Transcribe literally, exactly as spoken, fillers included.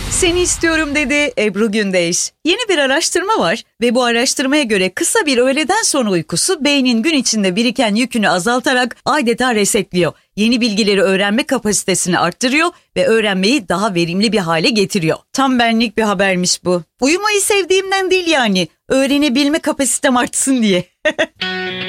Seni istiyorum dedi Ebru Gündeş. Yeni bir araştırma var ve bu araştırmaya göre kısa bir öğleden sonra uykusu beynin gün içinde biriken yükünü azaltarak adeta resetliyor. Yeni bilgileri öğrenme kapasitesini arttırıyor ve öğrenmeyi daha verimli bir hale getiriyor. Tam benlik bir habermiş bu. Uyumayı sevdiğimden değil yani, öğrenebilme kapasitem artsın diye.